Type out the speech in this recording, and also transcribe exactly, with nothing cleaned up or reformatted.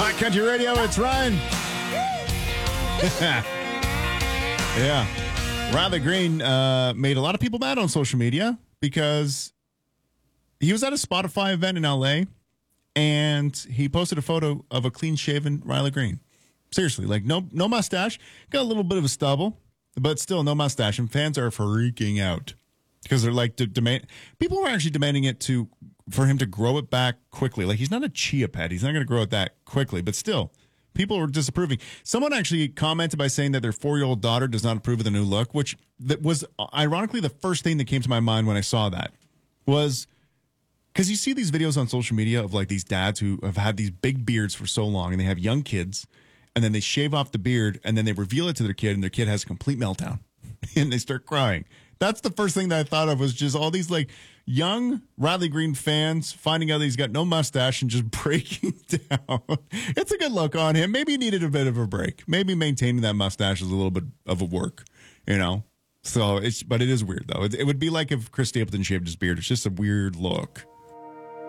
Hot Country Radio, it's Ryan. Yeah. Riley Green uh, made a lot of people mad on social media because he was at a Spotify event in L A and he posted a photo of a clean-shaven Riley Green. Seriously, like no no mustache, got a little bit of a stubble, but still no mustache. And fans are freaking out because they're like, de- demand. People are actually demanding it to for him to grow it back quickly. Like he's not a chia pet; he's not going to grow it that quickly. But still, people were disapproving. Someone actually commented by saying that their four-year-old daughter does not approve of the new look, which that was ironically the first thing that came to my mind when I saw that was. Because you see these videos on social media of like these dads who have had these big beards for so long and they have young kids and then they shave off the beard and then they reveal it to their kid and their kid has a complete meltdown and they start crying. That's the first thing that I thought of was just all these like young Riley Green fans finding out that he's got no mustache and just breaking down. It's a good look on him. Maybe he needed a bit of a break. Maybe maintaining that mustache is a little bit of a work, you know? So it's, but it is weird though. It, it would be like if Chris Stapleton shaved his beard. It's just a weird look.